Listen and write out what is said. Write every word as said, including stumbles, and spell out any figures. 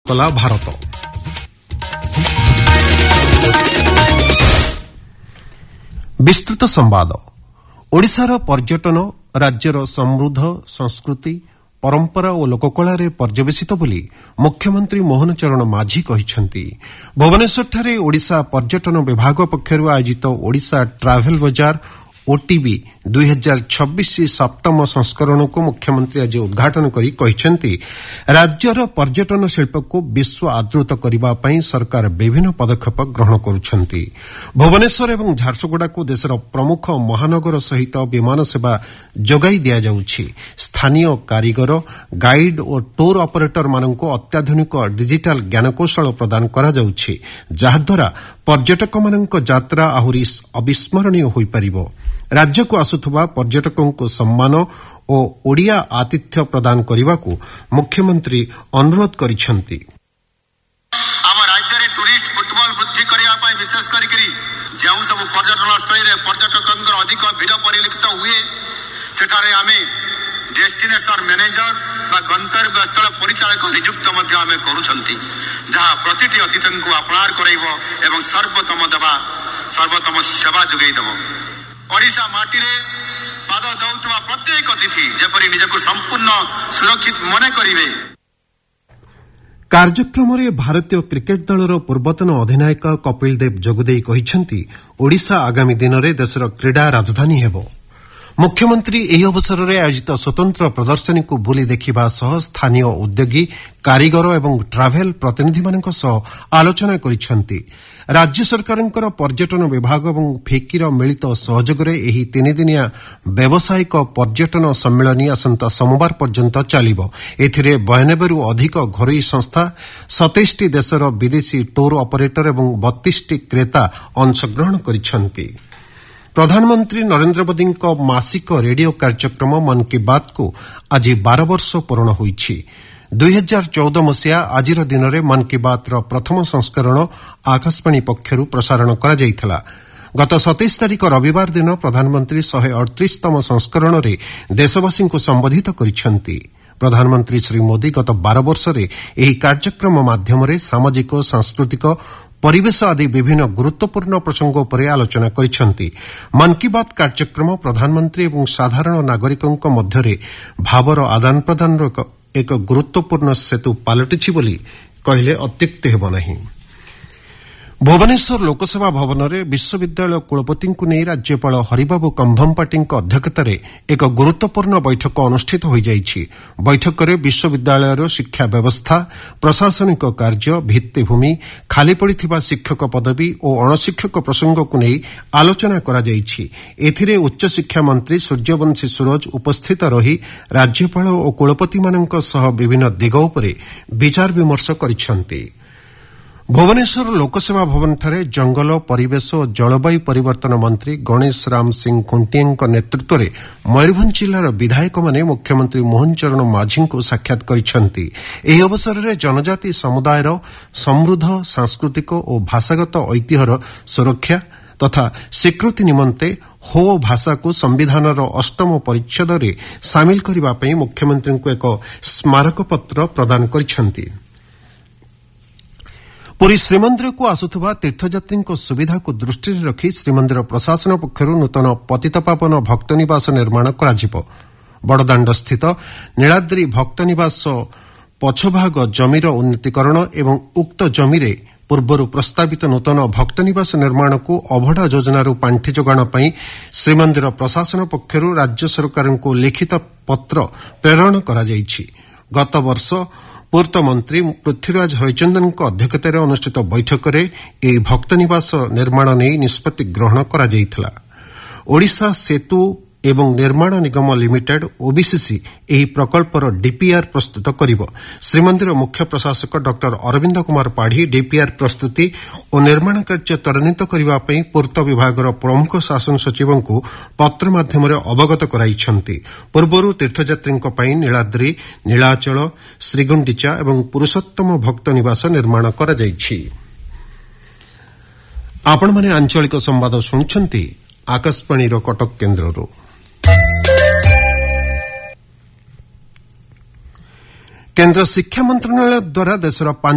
କଲା ଭାରତ। ବିସ୍ତୃତ ସମ୍ବାଦ। ଓଡ଼ିଶାର ପର୍ଯ୍ୟଟନ ରାଜ୍ୟର ସମୃଦ୍ଧ ସଂସ୍କୃତି ପରମ୍ପରା ଓ ଲୋକକଳାରେ ପର୍ଯ୍ୟବେସିତ ବୋଲି ମୁଖ୍ୟମନ୍ତ୍ରୀ ମୋହନ ଚରଣ ମାଝୀ କହିଛନ୍ତି। ଭୁବନେଶ୍ୱରଠାରେ ଓଡ଼ିଶା ପର୍ଯ୍ୟଟନ ବିଭାଗ ପକ୍ଷରୁ ଆୟୋଜିତ ଓଡ଼ିଶା ଟ୍ରାଭେଲ୍ ବଜାର ଓଟିବି ଦୁଇ ହଜାର ଛବିଶ ସପ୍ତମ ସଂସ୍କରଣକୁ ମୁଖ୍ୟମନ୍ତ୍ରୀ ଆଜି ଉଦ୍ଘାଟନ କରି କହିଛନ୍ତି, ରାଜ୍ୟର ପର୍ଯ୍ୟଟନ ଶିଳ୍ପକୁ ବିଶ୍ୱ ଆଦୃତ କରିବା ପାଇଁ ସରକାର ବିଭିନ୍ନ ପଦକ୍ଷେପ ଗ୍ରହଣ କରୁଛନ୍ତି। ଭୁବନେଶ୍ୱର ଏବଂ ଝାରସୁଗୁଡ଼ାକୁ ଦେଶର ପ୍ରମୁଖ ମହାନଗର ସହିତ ବିମାନ ସେବା ଯୋଗାଇ ଦିଆଯାଉଛି। ସ୍ଥାନୀୟ କାରିଗର, ଗାଇଡ୍ ଓ ଟୁର୍ ଅପରେଟରମାନଙ୍କୁ ଅତ୍ୟାଧୁନିକ ଡିଜିଟାଲ ଜ୍ଞାନକୌଶଳ ପ୍ରଦାନ କରାଯାଉଛି, ଯାହାଦ୍ୱାରା ପର୍ଯ୍ୟଟକମାନଙ୍କ ଯାତ୍ରା ଆହୁରି ଅବିସ୍ମରଣୀୟ ହୋଇପାରିବ। ରାଜ୍ୟକୁ ଆସୁଥିବା ପର୍ଯ୍ୟଟକଙ୍କୁ ସମ୍ମାନ ଓ ଓଡ଼ିଆ ଆତିଥ୍ୟ ପ୍ରଦାନ କରିବାକୁ ମୁଖ୍ୟମନ୍ତ୍ରୀ ଅନୁରୋଧ କରିଛନ୍ତି। ଆମ ରାଜ୍ୟରେ ଟୁରିଷ୍ଟ ଫୁଟବଲ ବୃଦ୍ଧି କରିବା ପାଇଁ ବିଶେଷ କରିକି ଯେଉଁ ସବୁ ପର୍ଯ୍ୟଟନ ସ୍ଥଳୀରେ ପର୍ଯ୍ୟଟକଙ୍କର ଅଧିକ ଭିଡ଼ ପରିଲକ୍ଷିତ ହୁଏ, ସେଠାରେ ଆମେ ଡେଷ୍ଟିନେସନ ମ୍ୟାନେଜର ବା ଗନ୍ତବ୍ୟ ସ୍ଥଳ ପରିଚାଳକ ନିଯୁକ୍ତ ମଧ୍ୟ ଆମେ କରୁଛନ୍ତି, ଯାହା ପ୍ରତିଟି ଅତିଥିଙ୍କୁ ଆପଣାର କରାଇବ ଏବଂ ସର୍ବୋତ୍ତମ ଦେବା ସର୍ବୋତ୍ତମ ସେବା ଯୋଗାଇ ଦେବ। ଓଡ଼ିଶା ମାଟିରେ ପାଦ ଦେଉଥିବା ପ୍ରତ୍ୟେକ ଅତିଥି ଯେପରି ନିଜକୁ ସମ୍ପୂର୍ଣ୍ଣ ସୁରକ୍ଷିତ ମନେ କରିବେ। କାର୍ଯ୍ୟକ୍ରମରେ ଭାରତୀୟ କ୍ରିକେଟ ଦଳର ପୂର୍ବତନ ଅଧିନାୟକ କପିଲ ଦେବ ଯୋଗଦେଇ କହିଛନ୍ତି, ଓଡ଼ିଶା ଆଗାମୀ ଦିନରେ ଦେଶର କ୍ରୀଡ଼ା ରାଜଧାନୀ ହେବ। ମୁଖ୍ୟମନ୍ତ୍ରୀ ଏହି ଅବସରରେ ଆୟୋଜିତ ସ୍ୱତନ୍ତ୍ର ପ୍ରଦର୍ଶନୀକୁ ବୁଲି ଦେଖିବା ସହ ସ୍ଥାନୀୟ ଉଦ୍ୟୋଗୀ, କାରିଗର ଏବଂ ଟ୍ରାଭେଲ୍ ପ୍ରତିନିଧିମାନଙ୍କ ସହ ଆଲୋଚନା କରିଛନ୍ତି। ରାଜ୍ୟ ସରକାରଙ୍କର ପର୍ଯ୍ୟଟନ ବିଭାଗ ଏବଂ ଫିକିର ମିଳିତ ସହଯୋଗରେ ଏହି ତିନିଦିନିଆ ବ୍ୟବସାୟିକ ପର୍ଯ୍ୟଟନ ସମ୍ମିଳନୀ ଆସନ୍ତା ସୋମବାର ପର୍ଯ୍ୟନ୍ତ ଚାଲିବ। ଏଥିରେ ବୟାନବେରୁ ଅଧିକ ଘରୋଇ ସଂସ୍ଥା, ସତେଇଶଟି ଦେଶର ବିଦେଶୀ ଟୁର୍ ଅପରେଟର ଏବଂ ବତିଶଟି କ୍ରେତା ଅଂଶଗ୍ରହଣ କରିଛନ୍ତି। ପ୍ରଧାନମନ୍ତ୍ରୀ ନରେନ୍ଦ୍ର ମୋଦିଙ୍କ ମାସିକ ରେଡିଓ କାର୍ଯ୍ୟକ୍ରମ ମନ୍ କି ବାତ୍କୁ ଆଜି ବାର ବର୍ଷ ପୂରଣ ହୋଇଛି। ଦୁଇ ହଜାର ଚଉଦ ମସିହା ଆଜିର ଦିନରେ ମନ୍ କି ବାତ୍ର ପ୍ରଥମ ସଂସ୍କରଣ ଆକାଶବାଣୀ ପକ୍ଷରୁ ପ୍ରସାରଣ କରାଯାଇଥିଲା। ଗତ ସତେଇଶ ତାରିଖ ରବିବାର ଦିନ ପ୍ରଧାନମନ୍ତ୍ରୀ ଶହେ ଅଠତିରିଶତମ ସଂସ୍କରଣରେ ଦେଶବାସୀଙ୍କୁ ସମ୍ବୋଧିତ କରିଛନ୍ତି। ପ୍ରଧାନମନ୍ତ୍ରୀ ଶ୍ରୀ ମୋଦି ଗତ ବାର ବର୍ଷରେ ଏହି କାର୍ଯ୍ୟକ୍ରମ ମାଧ୍ୟମରେ ସାମାଜିକ, ସାଂସ୍କୃତିକ, ପରିବେଶ ଆଦି ବିଭିନ୍ନ ଗୁରୁତ୍ୱପୂର୍ଣ୍ଣ ପ୍ରସଙ୍ଗ ଉପରେ ଆଲୋଚନା କରିଛନ୍ତି। ମନ୍ କି ବାତ୍ କାର୍ଯ୍ୟକ୍ରମ ପ୍ରଧାନମନ୍ତ୍ରୀ ଏବଂ ସାଧାରଣ ନାଗରିକଙ୍କ ମଧ୍ୟରେ ଭାବର ଆଦାନ ପ୍ରଦାନର ଏକ ଗୁରୁତ୍ୱପୂର୍ଣ୍ଣ ସେତୁ ପାଲଟିଛି ବୋଲି କହିଲେ ଅତ୍ୟୁକ୍ତି ହେବ ନାହିଁ। ଭୁବନେଶ୍ୱର ଲୋକସେବା ଭବନରେ ବିଶ୍ୱବିଦ୍ୟାଳୟ କୁଳପତିଙ୍କୁ ନେଇ ରାଜ୍ୟପାଳ ହରିବାବୁ କମ୍ଭମପାଟିଙ୍କ ଅଧ୍ୟକ୍ଷତାରେ ଏକ ଗୁରୁତ୍ୱପୂର୍ଣ୍ଣ ବୈଠକ ଅନୁଷ୍ଠିତ ହୋଇଯାଇଛି। ବୈଠକରେ ବିଶ୍ୱବିଦ୍ୟାଳୟର ଶିକ୍ଷା ବ୍ୟବସ୍ଥା, ପ୍ରଶାସନିକ କାର୍ଯ୍ୟ, ଭିତ୍ତିଭୂମି, ଖାଲି ପଡ଼ିଥିବା ଶିକ୍ଷକ ପଦବୀ ଓ ଅଣଶିକ୍ଷକ ପ୍ରସଙ୍ଗକୁ ନେଇ ଆଲୋଚନା କରାଯାଇଛି। ଏଥିରେ ଉଚ୍ଚଶିକ୍ଷା ମନ୍ତ୍ରୀ ସୂର୍ଯ୍ୟବଂଶୀ ସୁରଜ ଉପସ୍ଥିତ ରହି ରାଜ୍ୟପାଳ ଓ କୁଳପତିମାନଙ୍କ ସହ ବିଭିନ୍ନ ଦିଗ ଉପରେ ବିଚାର ବିମର୍ଶ କରିଛନ୍ତି। ଭୁବନେଶ୍ୱର ଲୋକସେବା ଭବନଠାରେ ଜଙ୍ଗଲ, ପରିବେଶ ଓ ଜଳବାୟୁ ପରିବର୍ତ୍ତନ ମନ୍ତ୍ରୀ ଗଣେଶ ରାମ ସିଂ ଖୁଣ୍ଟିଆଙ୍କ ନେତୃତ୍ୱରେ ମୟୂରଭଞ୍ଜ ଜିଲ୍ଲାର ବିଧାୟକମାନେ ମୁଖ୍ୟମନ୍ତ୍ରୀ ମୋହନ ଚରଣ ମାଝୀଙ୍କୁ ସାକ୍ଷାତ କରିଛନ୍ତି। ଏହି ଅବସରରେ ଜନଜାତି ସମୁଦାୟର ସମୃଦ୍ଧ ସାଂସ୍କୃତିକ ଓ ଭାଷାଗତ ଐତିହ୍ୟର ସୁରକ୍ଷା ତଥା ସ୍ୱୀକୃତି ନିମନ୍ତେ ହୋ ଭାଷାକୁ ସମ୍ବିଧାନର ଅଷ୍ଟମ ପରିଚ୍ଛେଦରେ ସାମିଲ କରିବା ପାଇଁ ମୁଖ୍ୟମନ୍ତ୍ରୀଙ୍କୁ ଏକ ସ୍ମାରକପତ୍ର ପ୍ରଦାନ କରିଛନ୍ତି। ପୁରୀ ଶ୍ରୀମନ୍ଦିରକୁ ଆସୁଥିବା ତୀର୍ଥଯାତ୍ରୀଙ୍କ ସୁବିଧାକୁ ଦୃଷ୍ଟିରେ ରଖି ଶ୍ରୀମନ୍ଦିର ପ୍ରଶାସନ ପକ୍ଷରୁ ନୂତନ ପତିତପାବନ ଭକ୍ତନିବାସ ନିର୍ମାଣ କରାଯିବ। ବଡ଼ଦାଣ୍ଡସ୍ଥିତ ନୀଳାଦ୍ରି ଭକ୍ତନିବାସ ପଛଭାଗ ଜମିର ଉନ୍ନତୀକରଣ ଏବଂ ଉକ୍ତ ଜମିରେ ପୂର୍ବରୁ ପ୍ରସ୍ତାବିତ ନୂତନ ଭକ୍ତନିବାସ ନିର୍ମାଣକୁ ଅଭଡ଼ା ଯୋଜନାରୁ ପାଣ୍ଠି ଯୋଗାଣ ପାଇଁ ଶ୍ରୀମନ୍ଦିର ପ୍ରଶାସନ ପକ୍ଷରୁ ରାଜ୍ୟ ସରକାରଙ୍କୁ ଲିଖିତ ପତ୍ର ପ୍ରେରଣ କରାଯାଇଛି। ଗତବର୍ଷ ପୂର୍ତ୍ତମନ୍ତ୍ରୀ ପୃଥ୍ୱୀରାଜ ହରିଚନ୍ଦନଙ୍କ ଅଧ୍ୟକ୍ଷତାରେ ଅନୁଷ୍ଠିତ ବୈଠକରେ ଏହି ଭକ୍ତନିବାସ ନିର୍ମାଣ ନେଇ ନିଷ୍ପତ୍ତି ଗ୍ରହଣ କରାଯାଇଥିଲା। ଓଡ଼ିଶା ସେତୁ ଏବଂ ନିର୍ମାଣ ନିଗମ ଲିମିଟେଡ୍ ଓବିସିସି ଏହି ପ୍ରକଳ୍ପର ଡିପିଆର୍ ପ୍ରସ୍ତୁତ କରିବ। ଶ୍ରୀମନ୍ଦିର ମୁଖ୍ୟ ପ୍ରଶାସକ ଡକ୍ଟର ଅରବିନ୍ଦ କୁମାର ପାଢ଼ୀ ଡିପିଆର୍ ପ୍ରସ୍ତୁତି ଓ ନିର୍ମାଣ କାର୍ଯ୍ୟ ତ୍ୱରାନ୍ୱିତ କରିବା ପାଇଁ ପୂର୍ତ୍ତ ବିଭାଗର ପ୍ରମୁଖ ଶାସନ ସଚିବଙ୍କୁ ପତ୍ର ମାଧ୍ୟମରେ ଅବଗତ କରାଇଛନ୍ତି। ପୂର୍ବରୁ ତୀର୍ଥଯାତ୍ରୀଙ୍କ ପାଇଁ ନୀଳାଦ୍ରି, ନୀଳାଚଳ, ଶ୍ରୀଗୁଣ୍ଡିଚା ଏବଂ ପୁରୁଷୋତ୍ତମ ଭକ୍ତ ନିବାସ ନିର୍ମାଣ କରାଯାଇଛି। ଆପଣମାନେ ଆଞ୍ଚଳିକ ସମ୍ବାଦ ଶୁଣୁଛନ୍ତି ଆକାଶବାଣୀର କଟକ କେନ୍ଦ୍ରରୁ। କେନ୍ଦ୍ର ଶିକ୍ଷା ମନ୍ତ୍ରଣାଳୟ ଦ୍ୱାରା ଦେଶର